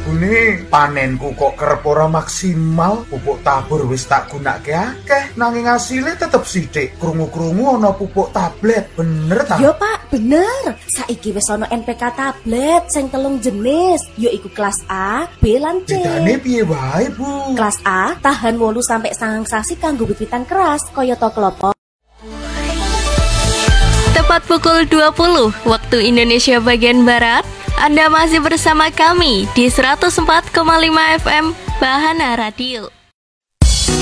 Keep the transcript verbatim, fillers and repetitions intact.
Bune panenku kok kerep ora maksimal, pupuk tabur wis tak gunakake akeh, nanging asile tetep sithik. Krungu-krungu ana pupuk tablet, bener ta? Yo Pak, bener. Saiki wis ana N P K tablet sing telung jenis, yaiku kelas A, B lan C. Bedane piye wae, Bu? Kelas A tahan wolu sampai sangang sasi kanggo wit-witan keras kaya to klopo. Tepat pukul dua puluh waktu Indonesia bagian Barat, Anda masih bersama kami di seratus empat koma lima F M Bahana Radio.